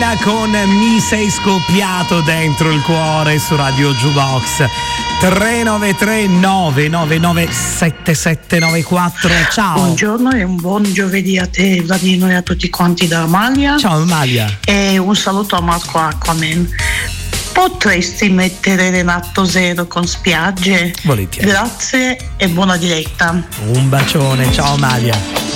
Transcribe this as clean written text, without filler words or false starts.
Amalia con Mi sei scoppiato dentro il cuore su Radio Jukebox. 393 999 7794. Ciao. Buongiorno e un buon giovedì a te, Vladino, e a tutti quanti da Amalia. Ciao Amalia. E un saluto a Marco Aquaman. Potresti mettere Renato Zero con Spiagge? Volentieri. Grazie e buona diretta. Un bacione, ciao Amalia.